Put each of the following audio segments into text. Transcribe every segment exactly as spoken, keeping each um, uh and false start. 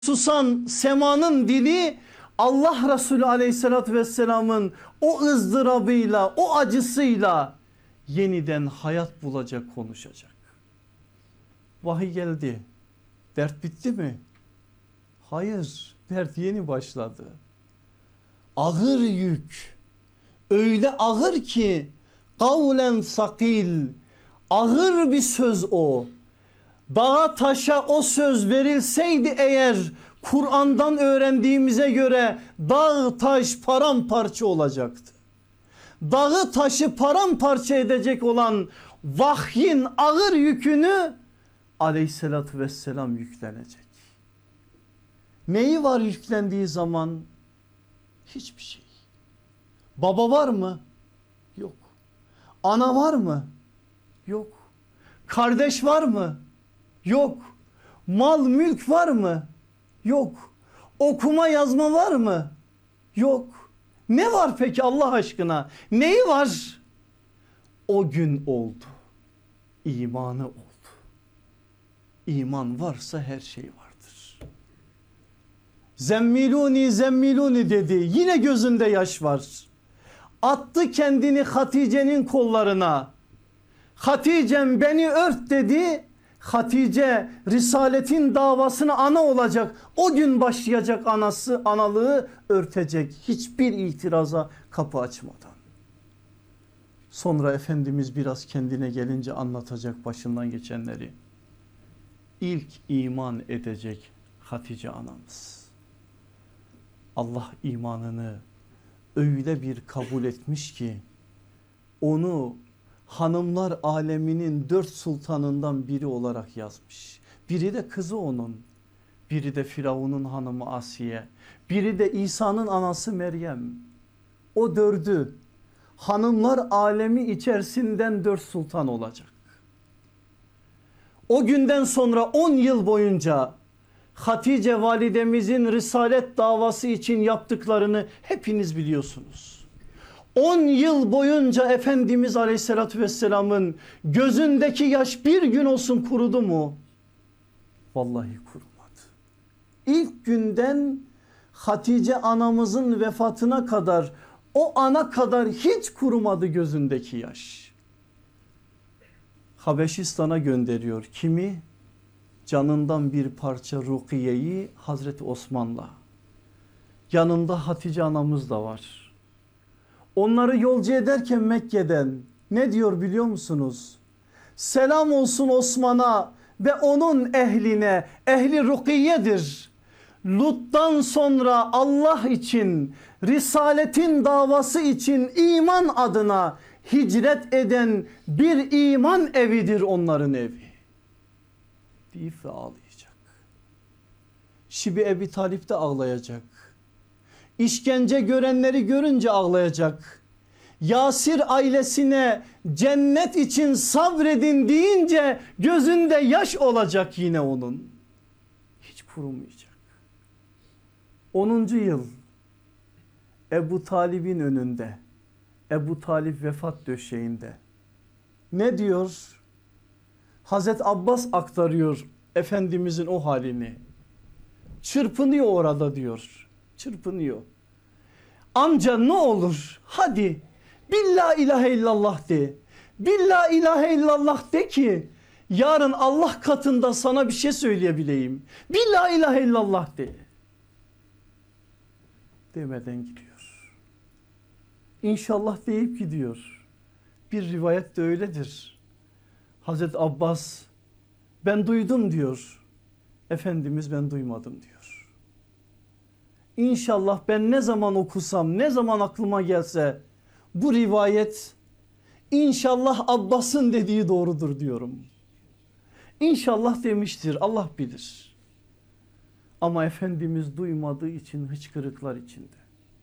susan semanın dili Allah Resulü aleyhissalatü vesselamın o ızdırabıyla, o acısıyla yeniden hayat bulacak, konuşacak. Vahiy geldi. Dert bitti mi? Hayır, dert yeni başladı. Ağır yük, öyle ağır ki kavlen sakil, ağır bir söz o. Dağa taşa o söz verilseydi eğer, Kur'an'dan öğrendiğimize göre dağ taş paramparça olacaktı. Dağı taşı paramparça edecek olan vahyin ağır yükünü aleyhissalatü vesselam yüklenecek. Neyi var yüklendiği zaman? Hiçbir şey. Baba var mı? Yok. Ana var mı? Yok. Kardeş var mı? Yok. Mal mülk var mı? Yok. Okuma yazma var mı? Yok. Ne var peki Allah aşkına? Neyi var? O gün oldu. İmanı oldu. İman varsa her şey vardır. Zemmiluni zemmiluni dedi. Yine gözünde yaş var. Attı kendini Hatice'nin kollarına. Hatice'm beni ört dedi. Hatice risaletin davasına ana olacak. O gün başlayacak anası, analığı örtecek. Hiçbir itiraza kapı açmadan. Sonra Efendimiz biraz kendine gelince anlatacak başından geçenleri. İlk iman edecek Hatice anamız. Allah imanını öyle bir kabul etmiş ki onu hanımlar aleminin dört sultanından biri olarak yazmış. Biri de kızı onun, biri de Firavun'un hanımı Asiye, biri de İsa'nın anası Meryem. O dördü hanımlar alemi içerisinden dört sultan olacak. O günden sonra on yıl boyunca Hatice validemizin risalet davası için yaptıklarını hepiniz biliyorsunuz. on yıl boyunca Efendimiz aleyhissalatü vesselamın gözündeki yaş bir gün olsun kurudu mu? Vallahi kurumadı. İlk günden Hatice anamızın vefatına kadar, o ana kadar hiç kurumadı gözündeki yaş. Habeşistan'a gönderiyor. Kimi? Canından bir parça Rukiye'yi Hazreti Osman'la. Yanında Hatice anamız da var. Onları yolcu ederken Mekke'den ne diyor biliyor musunuz? Selam olsun Osman'a ve onun ehline, ehli Rukiye'dir. Lut'tan sonra Allah için, risaletin davası için iman adına hicret eden bir iman evidir onların evi. Deyip ve ağlayacak. Şibi Ebi Talip de ağlayacak. İşkence görenleri görünce ağlayacak. Yasir ailesine cennet için sabredin deyince gözünde yaş olacak yine onun. Hiç kurumayacak. onuncu yıl Ebu Talib'in önünde. Ebu Talip vefat döşeğinde. Ne diyor? Hazreti Abbas aktarıyor Efendimizin o halini. Çırpınıyor orada diyor. Çırpınıyor. Amca ne olur hadi bir la ilahe illallah de. Bir la ilahe illallah de ki yarın Allah katında sana bir şey söyleyebileyim. Bir la ilahe illallah de. Demeden gidiyor. İnşallah deyip gidiyor. Bir rivayet de öyledir. Hazreti Abbas ben duydum diyor. Efendimiz ben duymadım diyor. İnşallah ben ne zaman okusam, ne zaman aklıma gelse bu rivayet inşallah Abbas'ın dediği doğrudur diyorum. İnşallah demiştir, Allah bilir. Ama Efendimiz duymadığı için hıçkırıklar içinde.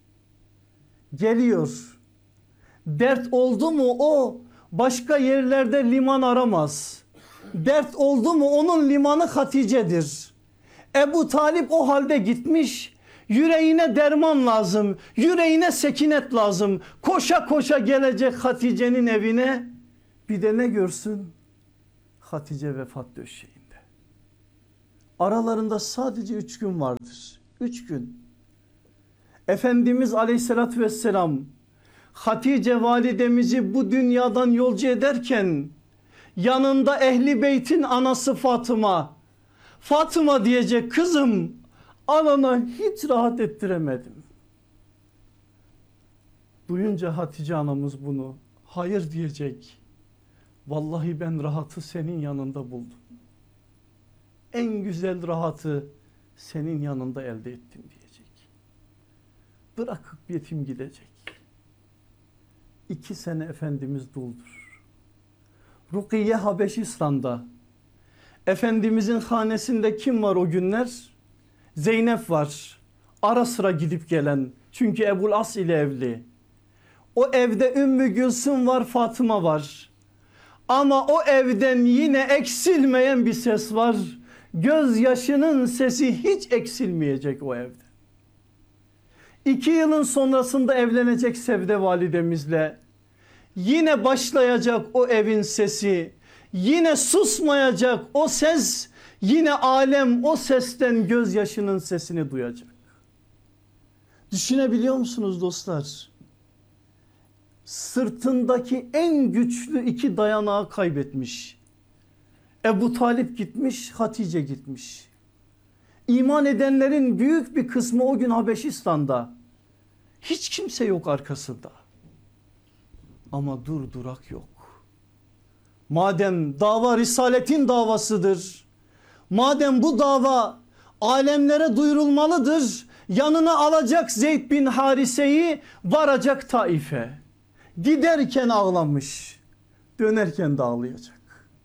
Geliyor. Dert oldu mu o başka yerlerde liman aramaz. Dert oldu mu onun limanı Hatice'dir. Ebu Talip o halde gitmiş. Yüreğine derman lazım. Yüreğine sekinet lazım. Koşa koşa gelecek Hatice'nin evine. Bir de ne görsün? Hatice vefat döşeğinde. Aralarında sadece üç gün vardır. Üç gün. Efendimiz Aleyhisselatü Vesselam Hatice validemizi bu dünyadan yolcu ederken yanında Ehli Beyt'in anası Fatıma. Fatıma diyecek, kızım anana hiç rahat ettiremedim. Duyunca Hatice anamız bunu, hayır diyecek. Vallahi ben rahatı senin yanında buldum. En güzel rahatı senin yanında elde ettim diyecek. Bırakıp yetim gidecek. İki sene Efendimiz duldur. Rukiye Habeşistan'da. Efendimizin hanesinde kim var o günler? Zeynep var. Ara sıra gidip gelen. Çünkü Ebul As ile evli. O evde Ümmü Gülsüm var, Fatıma var. Ama o evden yine eksilmeyen bir ses var. Gözyaşının sesi hiç eksilmeyecek o evde. İki yılın sonrasında evlenecek Sevde validemizle. Yine başlayacak o evin sesi. Yine susmayacak o ses. Yine alem o sesten gözyaşının sesini duyacak. Düşünebiliyor musunuz dostlar? Sırtındaki en güçlü iki dayanağı kaybetmiş. Ebu Talip gitmiş, Hatice gitmiş. İman edenlerin büyük bir kısmı o gün Habeşistan'da. Hiç kimse yok arkasında. Ama dur durak yok. Madem dava risaletin davasıdır, madem bu dava alemlere duyurulmalıdır, yanına alacak Zeyd bin Harise'yi, varacak Taif'e. Giderken ağlamış, dönerken de ağlayacak.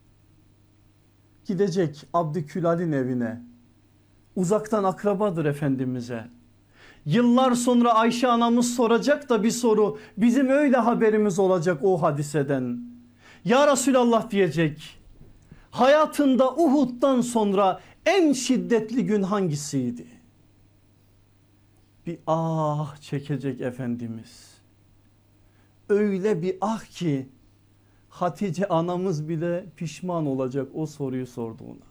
Gidecek Abdükülal'in evine. Uzaktan akrabadır Efendimiz'e. Yıllar sonra Ayşe anamız soracak da bir soru, bizim öyle haberimiz olacak o hadiseden. Ya Resulallah diyecek, hayatında Uhud'dan sonra en şiddetli gün hangisiydi? Bir ah çekecek Efendimiz. Öyle bir ah ki Hatice anamız bile pişman olacak o soruyu sorduğuna.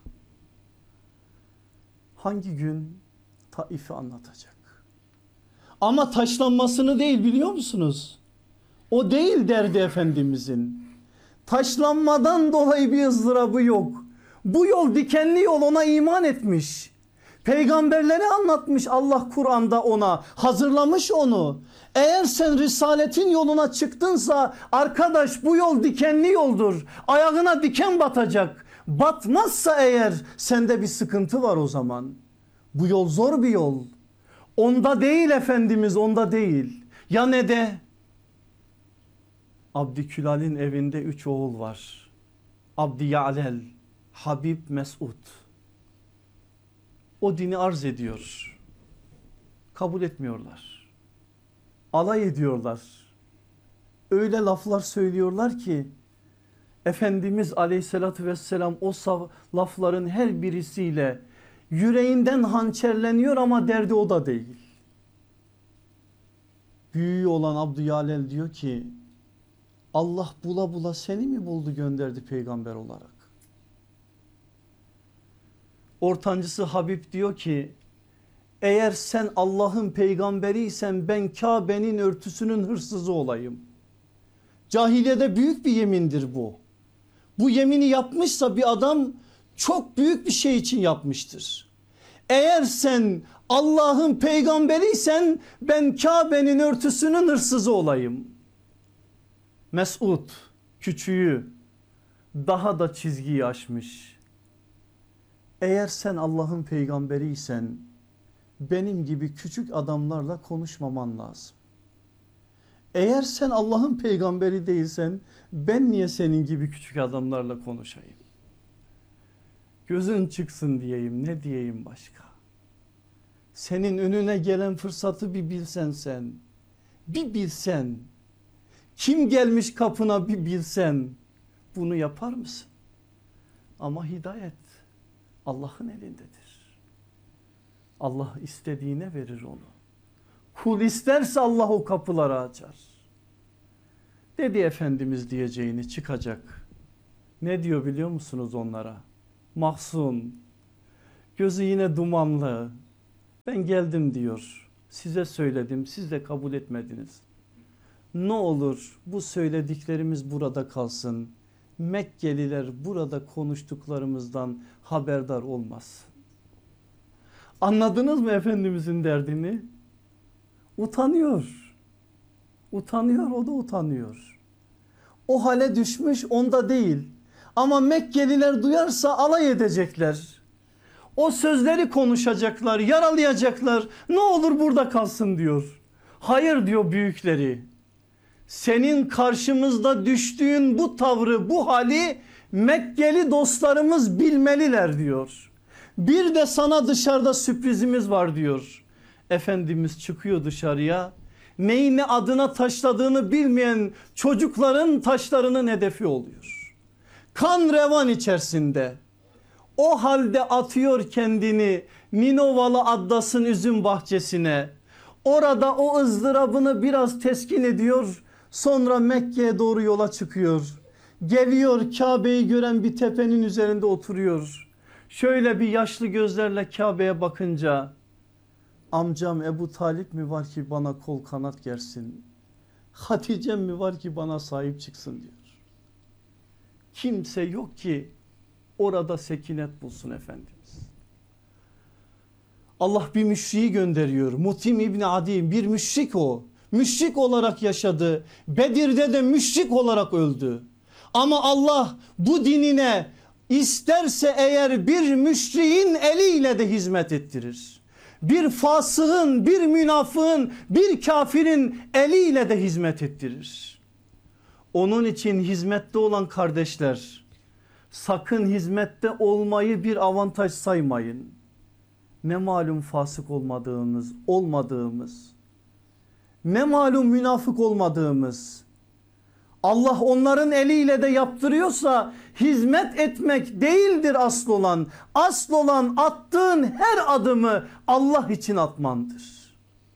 Hangi gün? Taif'i anlatacak. Ama taşlanmasını değil, biliyor musunuz? O değil derdi Efendimizin. Taşlanmadan dolayı bir ızdırabı yok. Bu yol dikenli yol, ona iman etmiş. Peygamberleri anlatmış Allah Kur'an'da, ona hazırlamış onu. Eğer sen risaletin yoluna çıktınsa arkadaş, bu yol dikenli yoldur. Ayağına diken batacak. Batmazsa eğer sende bir sıkıntı var o zaman. Bu yol zor bir yol. Onda değil Efendimiz, onda değil. Ya ne de? Abdükülal'in evinde üç oğul var. Abdi Ya'lel, Habib, Mesud. O dini arz ediyor. Kabul etmiyorlar. Alay ediyorlar. Öyle laflar söylüyorlar ki Efendimiz Aleyhisselatü Vesselam o lafların her birisiyle yüreğinden hançerleniyor ama derdi o da değil. Büyüğü olan Abdüyalel diyor ki Allah bula bula seni mi buldu gönderdi peygamber olarak? Ortancısı Habib diyor ki eğer sen Allah'ın peygamberiysen ben Kabe'nin örtüsünün hırsızı olayım. Cahiliyede büyük bir yemindir bu. Bu yemini yapmışsa bir adam çok büyük bir şey için yapmıştır. Eğer sen Allah'ın peygamberiysen ben Kabe'nin örtüsünün hırsızı olayım. Mesud küçüğü daha da çizgiyi aşmış. Eğer sen Allah'ın peygamberiysen benim gibi küçük adamlarla konuşmaman lazım. Eğer sen Allah'ın peygamberi değilsen ben niye senin gibi küçük adamlarla konuşayım? Gözün çıksın diyeyim, ne diyeyim başka? Senin önüne gelen fırsatı bir bilsen sen. Bir bilsen. Kim gelmiş kapına bir bilsen. Bunu yapar mısın? Ama hidayet Allah'ın elindedir. Allah istediğine verir onu. Kul isterse Allah o kapıları açar. Dedi Efendimiz diyeceğini, çıkacak. Ne diyor biliyor musunuz onlara? Mahzun, Gözü yine dumanlı. Ben geldim diyor. Size söyledim, siz de kabul etmediniz. Ne olur bu söylediklerimiz burada kalsın. Mekkeliler burada konuştuklarımızdan haberdar olmaz. Anladınız mı Efendimizin derdini? Utanıyor. Utanıyor, o da utanıyor. O hale düşmüş, onda değil. Ama Mekkeliler duyarsa alay edecekler. O sözleri konuşacaklar, yaralayacaklar. Ne olur burada kalsın diyor. Hayır diyor büyükleri. Senin karşımızda düştüğün bu tavrı, bu hali Mekkeli dostlarımız bilmeliler diyor. Bir de sana dışarıda sürprizimiz var diyor. Efendimiz çıkıyor dışarıya. Neyi ne adına taşladığını bilmeyen çocukların taşlarının hedefi oluyor. Kan revan içerisinde. O halde atıyor kendini Ninovalı Addas'ın üzüm bahçesine. Orada o ızdırabını biraz teskin ediyor. Sonra Mekke'ye doğru yola çıkıyor. Geliyor, Kabe'yi gören bir tepenin üzerinde oturuyor. Şöyle bir yaşlı gözlerle Kabe'ye bakınca, amcam Ebu Talip mi var ki bana kol kanat gersin? Hatice'm mi var ki bana sahip çıksın diyor. Kimse yok ki orada sekinet bulsun Efendimiz. Allah bir müşriği gönderiyor. Mutim İbni Adi, bir müşrik o. Müşrik olarak yaşadı. Bedir'de de müşrik olarak öldü. Ama Allah bu dinine isterse eğer bir müşriğin eliyle de hizmet ettirir. Bir fasığın, bir münafığın, bir kafirin eliyle de hizmet ettirir. Onun için hizmette olan kardeşler, sakın hizmette olmayı bir avantaj saymayın. Ne malum fasık olmadığımız, olmadığımız, ne malum münafık olmadığımız. Allah onların eliyle de yaptırıyorsa hizmet etmek değildir asıl olan. Asıl olan attığın her adımı Allah için atmandır.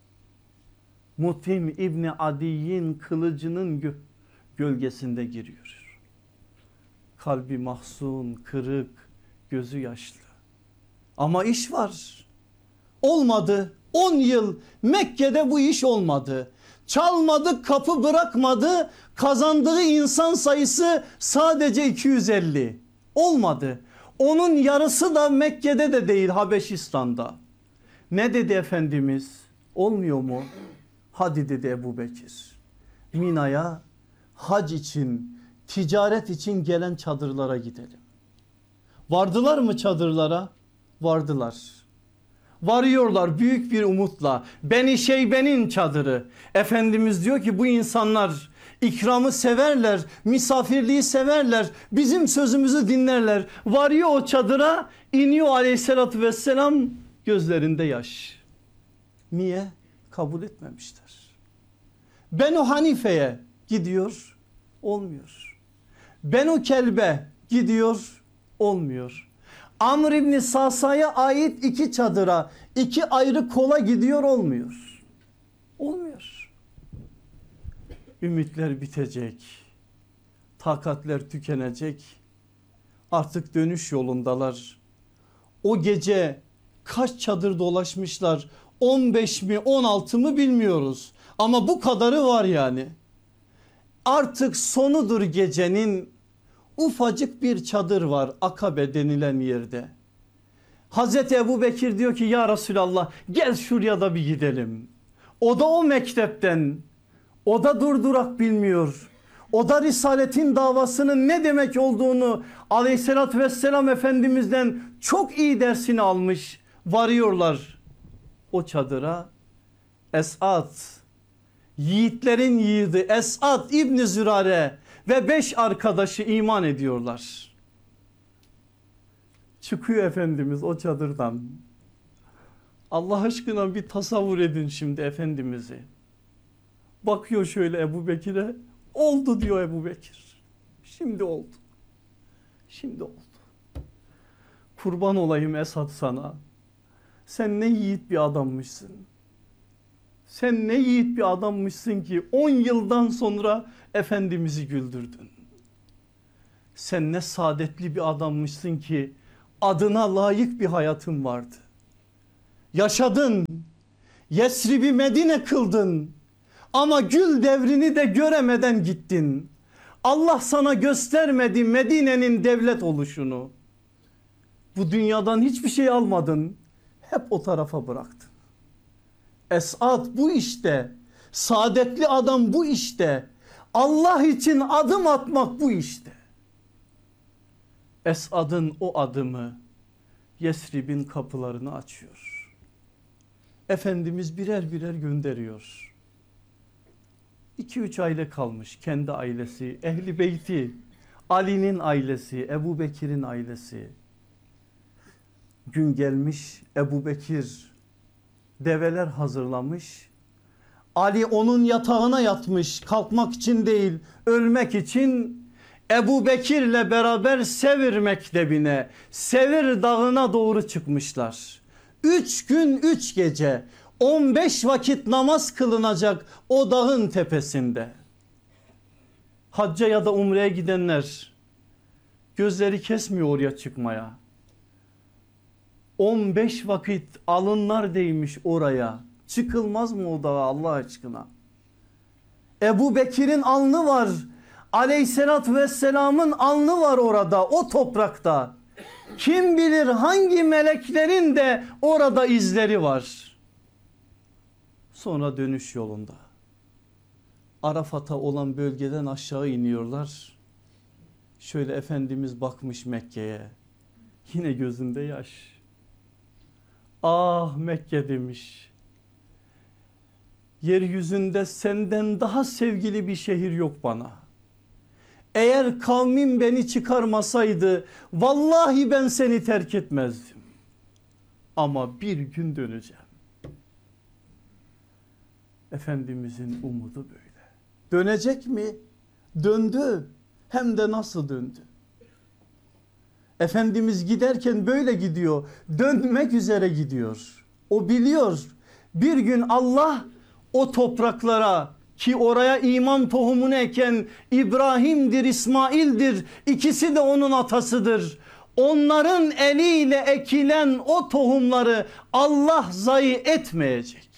Mutim İbni Adi'nin kılıcının gö gölgesinde giriyor. Kalbi mahzun, kırık, gözü yaşlı. Ama iş var. Olmadı. on yıl Mekke'de bu iş olmadı. Çalmadı, kapı bırakmadı. Kazandığı insan sayısı sadece iki yüz elli. Olmadı. Onun yarısı da Mekke'de de değil, Habeşistan'da. Ne dedi Efendimiz? Olmuyor mu? Hadi dedi Ebu Bekir. Mina'ya hac için, ticaret için gelen çadırlara gidelim. Vardılar mı çadırlara? Vardılar. Varıyorlar büyük bir umutla. Beni Şeybe'nin çadırı. Efendimiz diyor ki bu insanlar ikramı severler, misafirliği severler, bizim sözümüzü dinlerler. Varıyor o çadıra, iniyor aleyhissalatü vesselam, gözlerinde yaş. Niye? Kabul etmemişler. Benu Hanife'ye gidiyor, olmuyor. Benu Kelbe gidiyor, olmuyor. Amr İbni Sasa'ya ait iki çadıra, iki ayrı kola gidiyor, olmuyor. Olmuyor. Ümitler bitecek. Takatler tükenecek. Artık dönüş yolundalar. O gece kaç çadır dolaşmışlar? on beş mi on altı mı bilmiyoruz. Ama bu kadarı var yani. Artık sonudur gecenin. Ufacık bir çadır var Akabe denilen yerde. Hazreti Ebu Bekir diyor ki ya Resulallah gel şuraya da bir gidelim. O da o mektepten, o da durdurak bilmiyor. O da Risaletin davasının ne demek olduğunu aleyhissalatü vesselam Efendimiz'den çok iyi dersini almış. Varıyorlar o çadıra. Esad, yiğitlerin yiğidi Esad İbni Zürare ve beş arkadaşı iman ediyorlar. Çıkıyor Efendimiz o çadırdan. Allah aşkına bir tasavvur edin şimdi Efendimiz'i. Bakıyor şöyle Ebu Bekir'e. Oldu diyor Ebu Bekir. Şimdi oldu. Şimdi oldu. Kurban olayım Esad sana. Sen ne yiğit bir adammışsın. Sen ne yiğit bir adammışsın ki on yıldan sonra Efendimiz'i güldürdün. Sen ne saadetli bir adammışsın ki adına layık bir hayatın vardı. Yaşadın, Yesrib'i Medine kıldın ama gül devrini de göremeden gittin. Allah sana göstermedi Medine'nin devlet oluşunu. Bu dünyadan hiçbir şey almadın, hep o tarafa bıraktın. Esad bu işte, saadetli adam bu işte, Allah için adım atmak bu işte. Esad'ın o adımı Yesrib'in kapılarını açıyor. Efendimiz birer birer gönderiyor. iki üç aile kalmış, kendi ailesi, Ehli Beyti, Ali'nin ailesi, Ebu Bekir'in ailesi. Gün gelmiş, Ebu Bekir develer hazırlamış. Ali onun yatağına yatmış, kalkmak için değil ölmek için. Ebu Bekir'le beraber Sevir Mektebi'ne, Sevir Dağı'na doğru çıkmışlar. Üç gün üç gece on beş vakit namaz kılınacak o dağın tepesinde. Hacca ya da umreye gidenler gözleri kesmiyor oraya çıkmaya. on beş vakit alınlar değmiş oraya. Çıkılmaz mı o dağa Allah aşkına? Ebu Bekir'in alnı var. Aleyhissalatü vesselamın alnı var orada, o toprakta. Kim bilir hangi meleklerin de orada izleri var. Sonra dönüş yolunda Arafat'a olan bölgeden aşağı iniyorlar. Şöyle Efendimiz bakmış Mekke'ye, yine gözünde yaş. Ah Mekke demiş, yeryüzünde senden daha sevgili bir şehir yok bana. Eğer kavmim beni çıkarmasaydı vallahi ben seni terk etmezdim. Ama bir gün döneceğim. Efendimizin umudu böyle. Dönecek mi? Döndü. Hem de nasıl döndü? Efendimiz giderken böyle gidiyor. Dönmek üzere gidiyor. O biliyor. Bir gün Allah o topraklara, ki oraya iman tohumunu eken İbrahim'dir, İsmail'dir. İkisi de onun atasıdır. Onların eliyle ekilen o tohumları Allah zayi etmeyecek.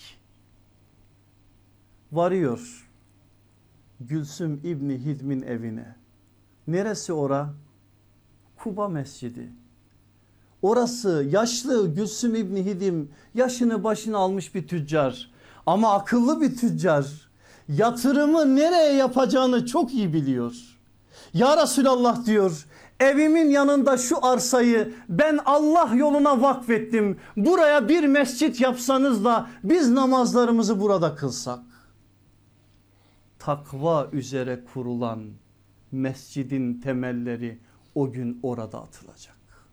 Varıyor Gülsüm İbni Hidm'in evine. Neresi ora? Kuba Mescidi. Orası yaşlı Gülsüm İbni Hidim, yaşını başını almış bir tüccar. Ama akıllı bir tüccar. Yatırımı nereye yapacağını çok iyi biliyor. Ya Resulallah diyor, evimin yanında şu arsayı ben Allah yoluna vakfettim. Buraya bir mescit yapsanız da biz namazlarımızı burada kılsak. Takva üzere kurulan mescidin temelleri o gün orada atılacak.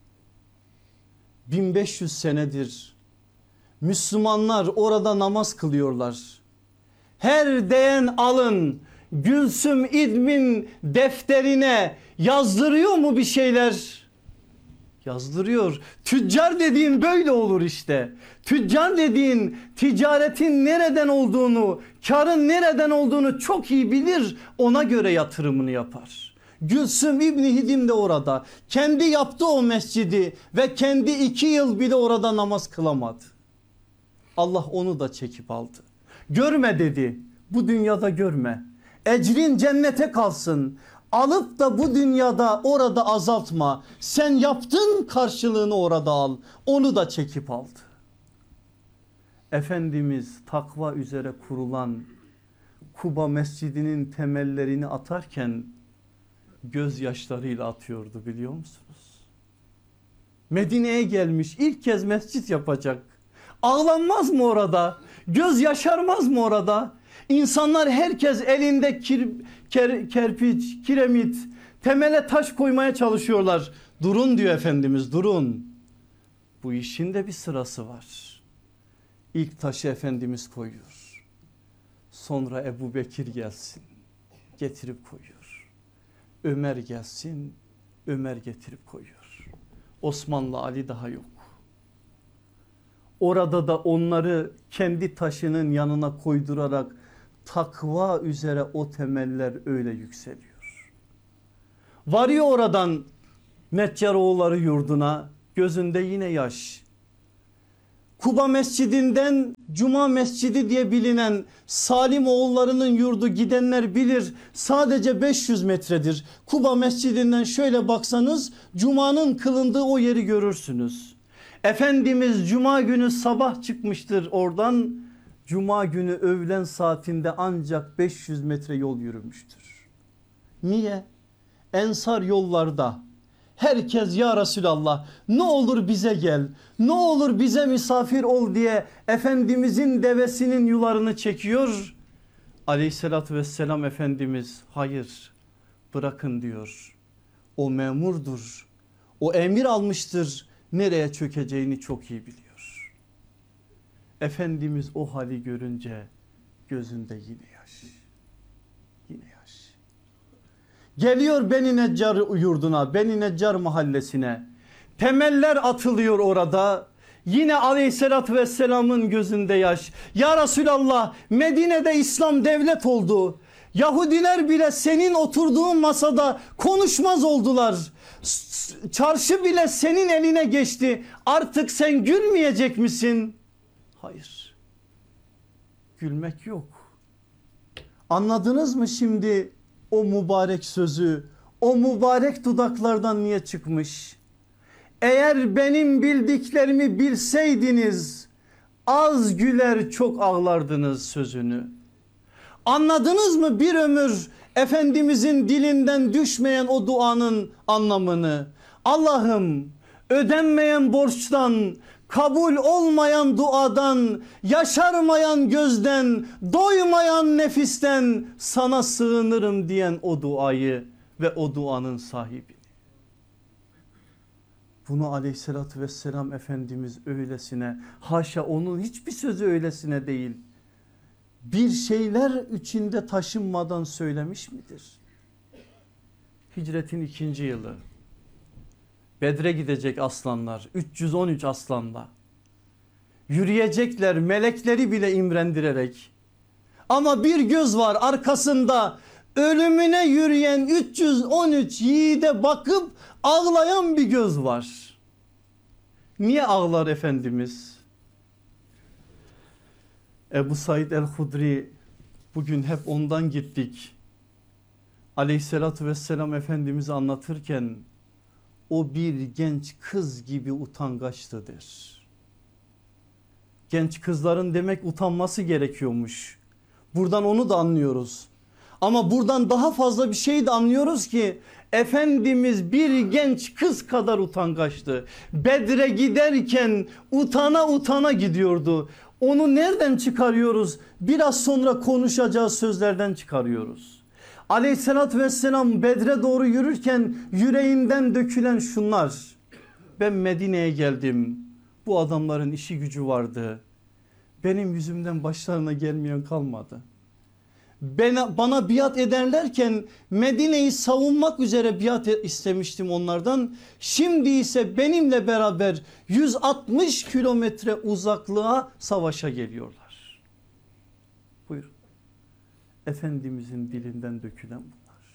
bin beş yüz senedir Müslümanlar orada namaz kılıyorlar. Her değen alın Gülsüm İdm'in defterine yazdırıyor mu bir şeyler? Yazdırıyor. Tüccar dediğin böyle olur işte. Tüccar dediğin ticaretin nereden olduğunu, karın nereden olduğunu çok iyi bilir. Ona göre yatırımını yapar. Gülsüm İbni Hidim de orada. Kendi yaptı o mescidi ve kendi iki yıl bile orada namaz kılamadı. Allah onu da çekip aldı. Görme dedi, bu dünyada görme. Ecrin cennete kalsın. Alıp da bu dünyada orada azaltma. Sen yaptın, karşılığını orada al. Onu da çekip aldı. Efendimiz takva üzere kurulan Kuba Mescidi'nin temellerini atarken gözyaşlarıyla atıyordu, biliyor musunuz? Medine'ye gelmiş, ilk kez mescit yapacak. Ağlanmaz mı orada? Göz yaşarmaz mı orada? İnsanlar herkes elinde kir, ker, kerpiç, kiremit, temele taş koymaya çalışıyorlar. Durun diyor Efendimiz, durun. Bu işin de bir sırası var. İlk taşı Efendimiz koyuyor. Sonra Ebu Bekir gelsin, getirip koyuyor. Ömer gelsin, Ömer getirip koyuyor. Osmanlı, Ali daha yok. Orada da onları kendi taşının yanına koydurarak takva üzere o temeller öyle yükseliyor. Varıyor oradan Neccaroğulları yurduna, gözünde yine yaş. Kuba Mescidi'nden Cuma Mescidi diye bilinen Salim oğullarının yurdu, gidenler bilir, sadece beş yüz metredir. Kuba Mescidi'nden şöyle baksanız Cuma'nın kılındığı o yeri görürsünüz. Efendimiz Cuma günü sabah çıkmıştır oradan, Cuma günü öğlen saatinde ancak beş yüz metre yol yürümüştür. Niye? Ensar yollarda. Herkes ya Resulallah ne olur bize gel, ne olur bize misafir ol diye Efendimizin devesinin yularını çekiyor. Aleyhissalatü vesselam Efendimiz hayır bırakın diyor. O memurdur, o emir almıştır, nereye çökeceğini çok iyi biliyor. Efendimiz o hali görünce gözünde yine yaş, yine yaş. Geliyor Beni Neccar yurduna, Beni Neccar mahallesine. Temeller atılıyor orada. Yine aleyhissalatü vesselamın gözünde yaş. Ya Resulallah, Medine'de İslam devlet oldu. Yahudiler bile senin oturduğun masada konuşmaz oldular. Çarşı bile senin eline geçti. Artık sen gülmeyecek misin? Hayır. Gülmek yok. Anladınız mı şimdi? O mübarek sözü, o mübarek dudaklardan niye çıkmış? Eğer benim bildiklerimi bilseydiniz az güler çok ağlardınız sözünü. Anladınız mı bir ömür Efendimizin dilinden düşmeyen o duanın anlamını? Allah'ım ödenmeyen borçtan, kabul olmayan duadan, yaşarmayan gözden, doymayan nefisten sana sığınırım diyen o duayı ve o duanın sahibini. Bunu aleyhissalatü vesselam Efendimiz öylesine, haşa onun hiçbir sözü öylesine değil, bir şeyler içinde taşınmadan söylemiş midir? Hicretin ikinci yılı. Bedre gidecek aslanlar, üç yüz on üç aslanla yürüyecekler, melekleri bile imrendirerek. Ama bir göz var arkasında, ölümüne yürüyen üç yüz on üç yiğide bakıp ağlayan bir göz var. Niye ağlar Efendimiz? Ebu Said el-Hudri, bugün hep ondan gittik. Aleyhissalatü vesselam Efendimiz'i anlatırken o bir genç kız gibi utangaçtıdır. Genç kızların demek utanması gerekiyormuş. Buradan onu da anlıyoruz. Ama buradan daha fazla bir şey de anlıyoruz ki Efendimiz bir genç kız kadar utangaçtı. Bedre giderken utana utana gidiyordu. Onu nereden çıkarıyoruz? Biraz sonra konuşacağız sözlerden çıkarıyoruz. Aleyhissalatü vesselam Bedre doğru yürürken yüreğinden dökülen şunlar. Ben Medine'ye geldim. Bu adamların işi gücü vardı. Benim yüzümden başlarına gelmeyen kalmadı. Bana, bana biat ederlerken Medine'yi savunmak üzere biat istemiştim onlardan. Şimdi ise benimle beraber yüz altmış kilometre uzaklığa savaşa geliyorlar. Buyurun. Efendimizin dilinden dökülen bunlar.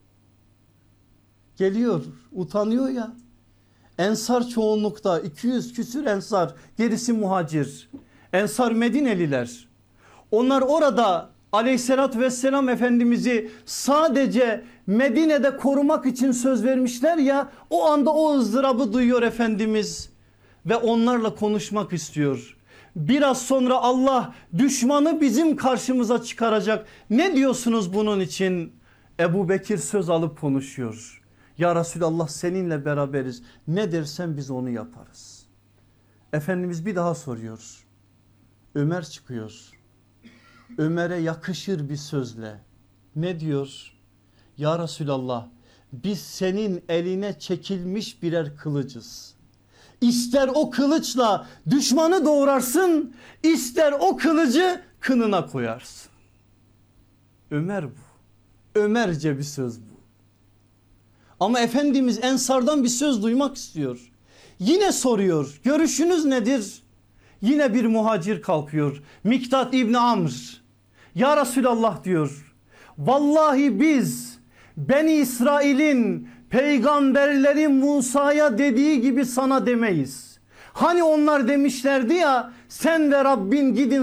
Geliyor, utanıyor ya. Ensar çoğunlukta, iki yüz küsür ensar, gerisi muhacir. Ensar Medineliler. Onlar orada aleyhissalatü vesselam Efendimiz'i sadece Medine'de korumak için söz vermişler ya, o anda o ızdırabı duyuyor Efendimiz ve onlarla konuşmak istiyor. Biraz sonra Allah düşmanı bizim karşımıza çıkaracak. Ne diyorsunuz bunun için? Ebu Bekir söz alıp konuşuyor. Ya Resulallah, seninle beraberiz. Ne dersen biz onu yaparız. Efendimiz bir daha soruyor. Ömer çıkıyor. Ömer'e yakışır bir sözle. Ne diyor? Ya Resulallah, biz senin eline çekilmiş birer kılıcız. İster o kılıçla düşmanı doğrarsın, ister o kılıcı kınına koyarsın. Ömer bu. Ömerce bir söz bu. Ama Efendimiz Ensar'dan bir söz duymak istiyor. Yine soruyor, görüşünüz nedir? Yine bir muhacir kalkıyor. Miktat İbni Amr. Ya Resulallah diyor. Vallahi biz Beni İsrail'in peygamberlerin Musa'ya dediği gibi sana demeyiz. Hani onlar demişlerdi ya, sen ve Rabbin gidin